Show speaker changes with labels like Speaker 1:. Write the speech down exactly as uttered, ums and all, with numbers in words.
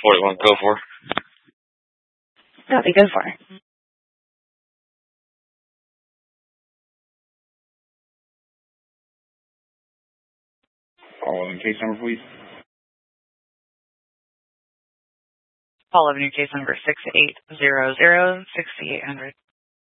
Speaker 1: forty-one, go for.
Speaker 2: Copy, go for.
Speaker 3: Call in case number, please.
Speaker 2: Paul Avenue case number six eight zero zero six eight hundred.